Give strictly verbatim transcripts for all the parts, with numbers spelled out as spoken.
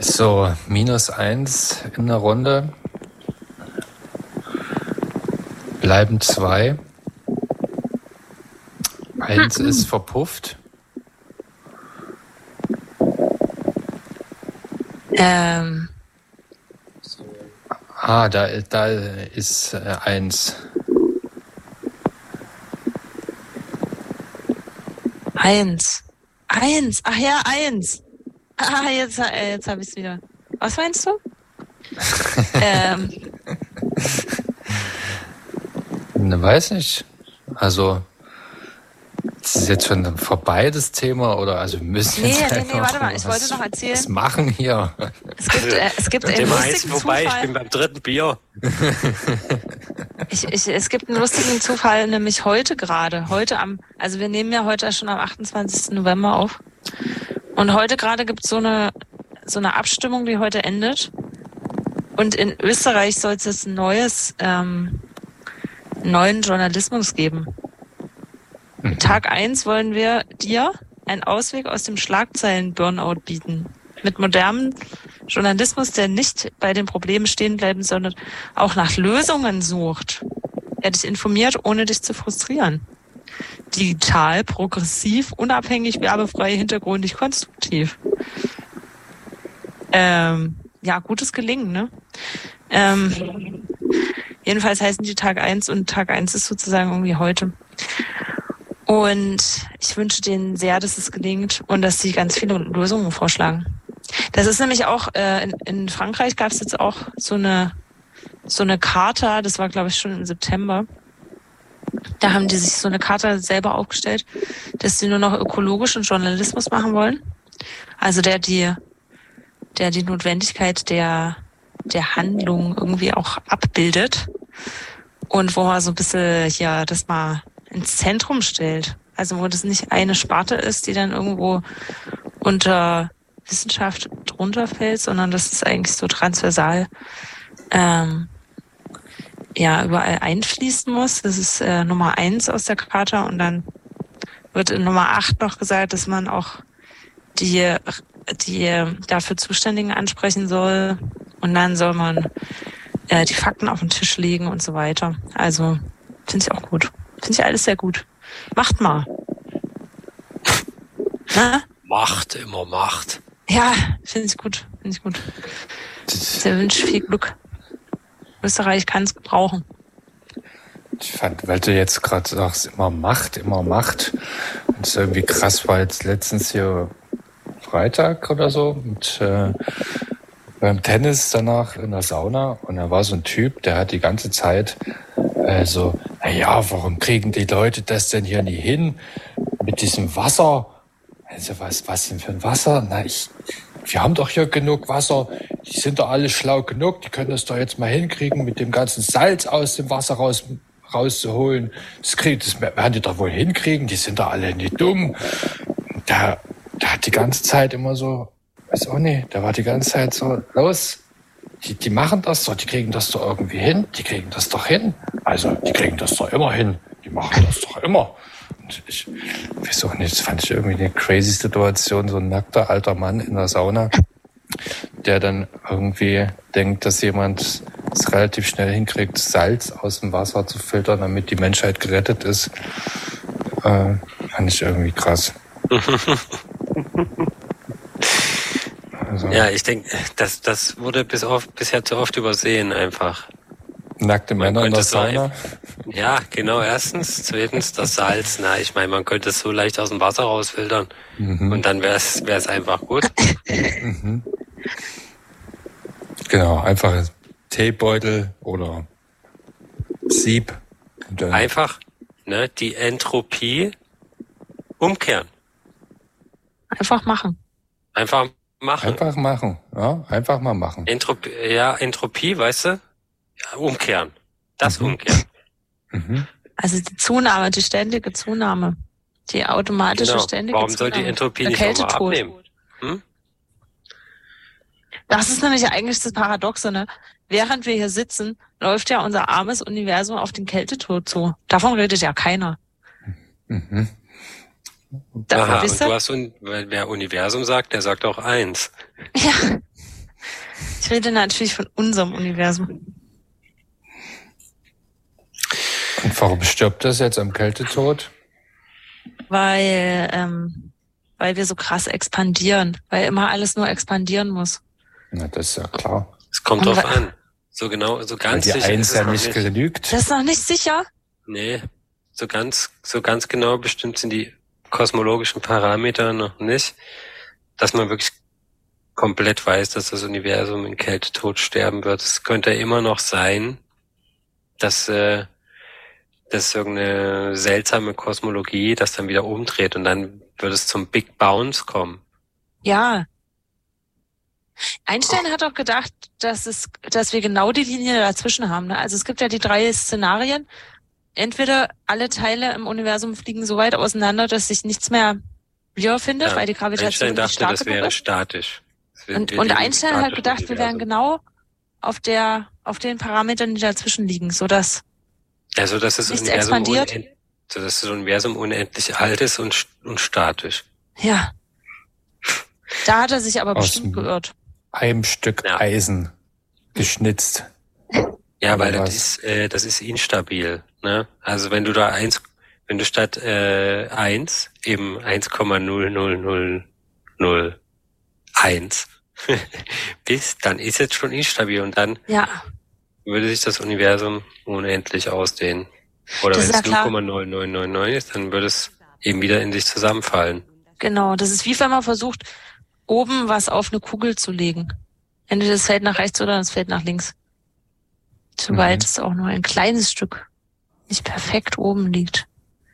So, minus eins in der Runde. Bleiben zwei. Eins ist verpufft. Ähm. Ah, da, da ist äh, eins. Eins. Eins. Ach ja, eins. Ah, jetzt, äh, jetzt habe ich es wieder. Was meinst du? ähm. Ne, weiß nicht. Also, ist es jetzt schon vorbei, das Thema? Oder also wir müssen Nee, jetzt nee, einfach nee, warte mal, ich was, wollte noch erzählen. was machen hier. Es gibt, äh, es gibt einen Thema eins lustigen vorbei, Zufall. ich bin beim dritten Bier. Ich, ich, es gibt einen lustigen Zufall, nämlich heute gerade. Heute am, also wir nehmen ja heute schon am achtundzwanzigsten November auf. Und heute gerade gibt es so eine, so eine Abstimmung, die heute endet. Und in Österreich soll es jetzt ein neues, ähm, neuen Journalismus geben. Mhm. Tag eins wollen wir dir einen Ausweg aus dem Schlagzeilen-Burnout bieten. Mit modernem Journalismus, der nicht bei den Problemen stehen bleibt, sondern auch nach Lösungen sucht. Er dich informiert, ohne dich zu frustrieren. Digital, progressiv, unabhängig, werbefrei, hintergründig, konstruktiv. Ähm, ja, gutes Gelingen, ne? Ähm, jedenfalls heißen die Tag eins und Tag eins ist sozusagen irgendwie heute. Und ich wünsche denen sehr, dass es gelingt und dass sie ganz viele Lösungen vorschlagen. Das ist nämlich auch, äh, in, in Frankreich gab es jetzt auch so eine so eine Charta, das war glaube ich schon im September. Da haben die sich so eine Charta selber aufgestellt, dass sie nur noch ökologischen Journalismus machen wollen. Also der die der die Notwendigkeit der der Handlung irgendwie auch abbildet und wo man so ein bisschen hier das mal ins Zentrum stellt. Also wo das nicht eine Sparte ist, die dann irgendwo unter Wissenschaft drunter fällt, sondern dass es eigentlich so transversal ähm, ja überall einfließen muss. Das ist äh, Nummer eins aus der Charta und dann wird in Nummer acht noch gesagt, dass man auch die die dafür Zuständigen ansprechen soll und dann soll man äh, die Fakten auf den Tisch legen und so weiter. Also finde ich auch gut. Finde ich alles sehr gut. Macht mal. Na? Macht, immer Macht. Ja, finde ich gut. Finde ich gut. Ich wünsche viel Glück. Österreich kann es gebrauchen. Ich fand, weil du jetzt gerade sagst, immer Macht, immer Macht. Das ist irgendwie krass, weil jetzt letztens hier Freitag oder so mit äh, beim Tennis danach in der Sauna und da war so ein Typ, der hat die ganze Zeit äh, so, naja, warum kriegen die Leute das denn hier nie hin mit diesem Wasser? Also was, was denn für ein Wasser? Na, ich, wir haben doch hier genug Wasser. Die sind doch alle schlau genug. Die können das doch jetzt mal hinkriegen, mit dem ganzen Salz aus dem Wasser raus, rauszuholen. Das kriegt, das werden die doch wohl hinkriegen. Die sind doch alle nicht dumm. Da, da hat die ganze Zeit immer so, weiß auch nicht, da war die ganze Zeit so, los, die, die machen das doch, die kriegen das doch irgendwie hin. Die kriegen das doch hin. Also, die kriegen das doch immer hin. Die machen das doch immer. Und ich weiß auch nicht, das fand ich irgendwie eine crazy Situation, so ein nackter alter Mann in der Sauna, der dann irgendwie denkt, dass jemand es relativ schnell hinkriegt, Salz aus dem Wasser zu filtern, damit die Menschheit gerettet ist. Äh, fand ich irgendwie krass. Also, Ja, ich denke, das, das wurde bis oft, bisher zu oft übersehen einfach. nackte Männer in der so Sauna. ein- Ja, genau, erstens. Zweitens das Salz. Na, ich meine, man könnte es so leicht aus dem Wasser rausfiltern Mhm. und dann wäre es wäre es einfach gut. Mhm. Genau, einfach Teebeutel oder Sieb. Und dann Einfach, ne, die Entropie umkehren. Einfach machen. Einfach machen. einfach machen. Ja, einfach mal machen. Entropie, ja, Entropie, weißt du? Ja, umkehren. Das Mhm. umkehren. Mhm. Also die Zunahme, die ständige Zunahme. Die automatische Genau. ständige Warum soll Zunahme. die Entropie Der nicht nochmal Kältetod. abnehmen? Hm? Das ist nämlich eigentlich das Paradoxe, ne? Während wir hier sitzen, läuft ja unser armes Universum auf den Kältetod zu. Davon redet ja keiner. Mhm. Da, Aha, wisst und ihr? du hast, un- weil wer Universum sagt, der sagt auch eins. Ja. Ich rede natürlich von unserem Universum. Und warum stirbt das jetzt am Kältetod? Weil, ähm, weil wir so krass expandieren, weil immer alles nur expandieren muss. Na, das ist ja klar. Es kommt Und drauf wa- an. So genau, so ganz Weil die sicher Eins ist ja es noch nicht nicht. genügt. Das ist noch nicht sicher. Nee, so ganz, so ganz genau bestimmt sind die kosmologischen Parameter noch nicht, dass man wirklich komplett weiß, dass das Universum in Kältetod sterben wird. Es könnte immer noch sein, dass, äh, dass irgendeine seltsame Kosmologie das dann wieder umdreht und dann wird es zum Big Bounce kommen. Ja. Einstein hat auch gedacht, dass es, dass wir genau die Linie dazwischen haben. Ne? Also es gibt ja die drei Szenarien. Entweder alle Teile im Universum fliegen so weit auseinander, dass sich nichts mehr wiederfindet, Ja, weil die Gravitation Einstein nicht dachte, stark das genug wäre ist. statisch. Das wird- Und, wir und leben im Einstein hat statischen gedacht, wir wären Universum. genau auf der, auf den Parametern, die dazwischen liegen, sodass, Also, dass das nichts Universum expandiert. unend, so dass das Universum unendlich alt ist und, st- und statisch. ja. Da hat er sich aber Aus bestimmt dem- geirrt. Einem Stück Ja. Eisen geschnitzt. Ja, weil Oder das was? ist, äh, das ist instabil, ne? Also wenn du da eins, wenn du statt äh, eins eben eins Komma null null null null eins bist, dann ist es schon instabil und dann Ja. würde sich das Universum unendlich ausdehnen. Oder Das wenn ist ja es klar. null Komma null null null neun ist, dann würde es eben wieder in sich zusammenfallen. Genau, das ist wie wenn man versucht, oben was auf eine Kugel zu legen. Entweder das fällt nach rechts oder das fällt nach links. Soweit Mhm. es auch nur ein kleines Stück nicht perfekt oben liegt.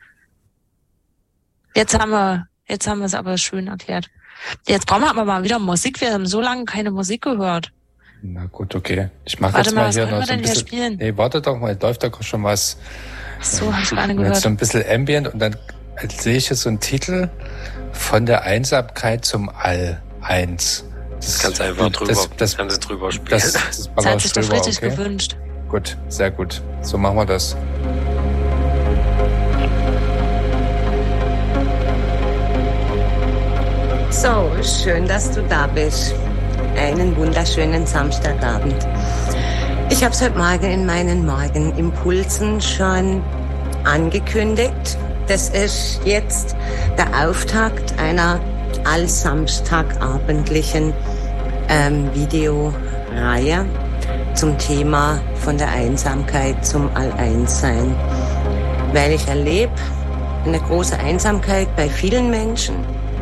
Jetzt haben wir, jetzt haben wir es aber schön erklärt. Jetzt brauchen wir aber mal wieder Musik. Wir haben so lange keine Musik gehört. Na gut, okay. Ich mache Warte jetzt mal, mal was hier können noch wir so ein denn hier bisschen. spielen? Nee, warte doch mal, läuft da schon was. So habe ich gar nicht Und jetzt so gehört. ein bisschen Ambient und dann sehe ich jetzt so einen Titel von der Einsamkeit zum All eins. Das Kannst einfach drüber, das, das, kannst du drüber spielen. das, das Das baller hat ich sich der drüber, Friedrich okay? gewünscht. Gut, sehr gut. So machen wir das. So, schön, dass du da bist. Einen wunderschönen Samstagabend. Ich habe es heute Morgen in meinen Morgenimpulsen schon angekündigt. Das ist jetzt der Auftakt einer allsamstagabendlichen ähm, Videoreihe zum Thema von der Einsamkeit zum All-Eins-Sein. Weil ich erlebe eine große Einsamkeit bei vielen Menschen.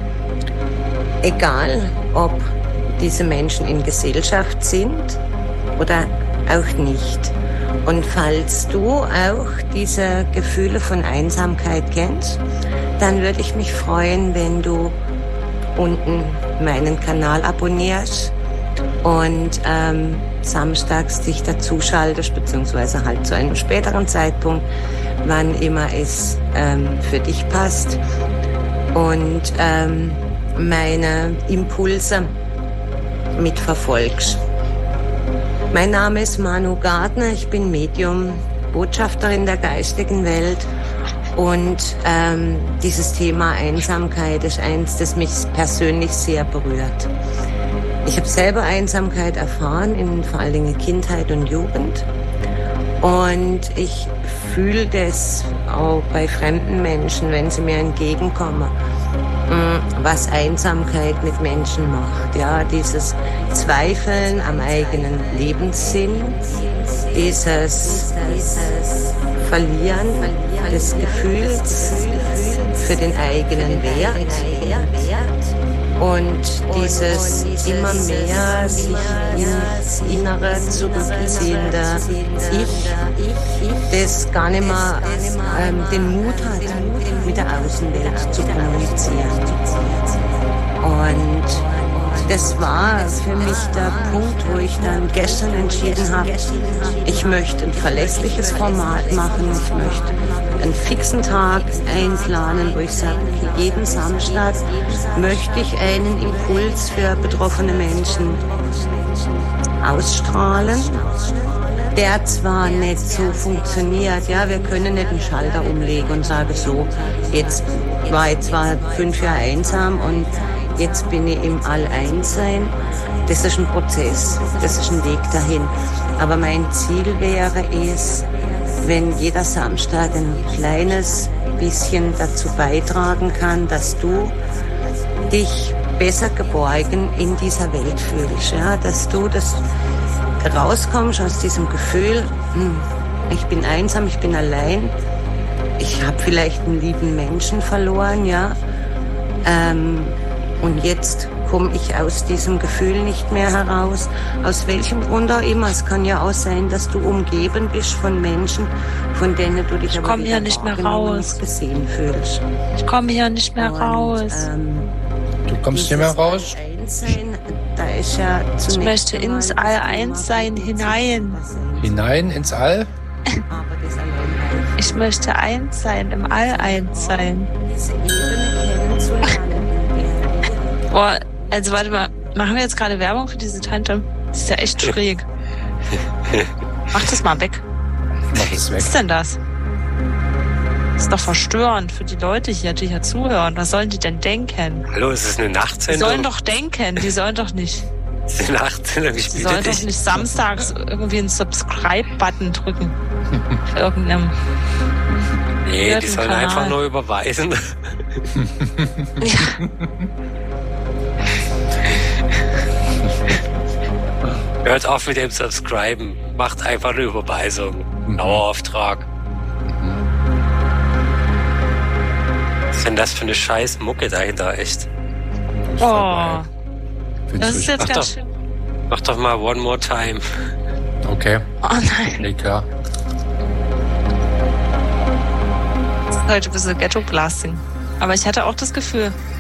Egal, ob diese Menschen in Gesellschaft sind oder auch nicht. Und falls du auch diese Gefühle von Einsamkeit kennst, dann würde ich mich freuen, wenn du unten meinen Kanal abonnierst und ähm, samstags dich dazuschaltest, beziehungsweise halt zu einem späteren Zeitpunkt, wann immer es ähm, für dich passt. Und ähm, meine Impulse mitverfolgst. Mein Name ist Manu Gardner, ich bin Medium, Botschafterin der geistigen Welt und ähm, dieses Thema Einsamkeit ist eins, das mich persönlich sehr berührt. Ich habe selber Einsamkeit erfahren, in vor allen Dingen Kindheit und Jugend, und ich fühle das auch bei fremden Menschen, wenn sie mir entgegenkommen, was Einsamkeit mit Menschen macht. Ja, dieses Zweifeln am eigenen Lebenssinn, dieses, dieses Verlieren des Gefühls für den eigenen Wert und dieses immer mehr sich ins Innere zurückziehende Ich, das gar nicht mehr ähm, den Mut hat, mit der Außenwelt zu kommunizieren. Und das war für mich der Punkt, wo ich dann gestern entschieden habe, ich möchte ein verlässliches Format machen, ich möchte einen fixen Tag einplanen, wo ich sage, jeden Samstag möchte ich einen Impuls für betroffene Menschen ausstrahlen, der zwar nicht so funktioniert, ja, wir können nicht einen Schalter umlegen und sagen so, jetzt war ich zwar fünf Jahre einsam und jetzt bin ich im All-Eins-Sein. Das ist ein Prozess, das ist ein Weg dahin. Aber mein Ziel wäre es, wenn jeder Samstag ein kleines bisschen dazu beitragen kann, dass du dich besser geborgen in dieser Welt fühlst. Ja? Dass du das rauskommst aus diesem Gefühl, hm, ich bin einsam, ich bin allein, ich habe vielleicht einen lieben Menschen verloren, ja. Ähm, und jetzt komme ich aus diesem Gefühl nicht mehr heraus. Aus welchem Grund auch immer. Es kann ja auch sein, dass du umgeben bist von Menschen, von denen du dich ich aber hier nicht mehr raus. gesehen fühlst. Ich komme hier nicht mehr und, raus. Ähm, Du kommst nicht mehr raus? Sein, da ist ja ich möchte ins All-Eins-Sein hinein. Hinein ins All? Ich möchte eins sein, im All-Eins sein. Boah, also warte mal, machen wir jetzt gerade Werbung für diese Tante? Das ist ja echt schräg. Mach das mal weg. Mach es weg. Was ist denn das? Das ist doch verstörend für die Leute hier, die hier zuhören. Was sollen die denn denken? Hallo, ist es eine Die Nachtsendung? sollen doch denken, die sollen doch nicht. Das ist eine Nachtsendung, ich Die bitte sollen dich. doch nicht samstags irgendwie einen Subscribe-Button drücken. Auf irgendeinem. Nee, die vierten sollen Kanal. einfach nur überweisen. Ja. Hört auf mit dem Subscriben. Macht einfach eine Überweisung. Dauerauftrag. Was ist denn das für eine scheiß Mucke dahinter, echt? Oh, Findest das du- ist jetzt Ach ganz doch. schön. Mach doch mal One More Time. Okay, Oh nein, nee, klar. das ist heute ein bisschen Ghetto-Blasting. Aber ich hatte auch das Gefühl,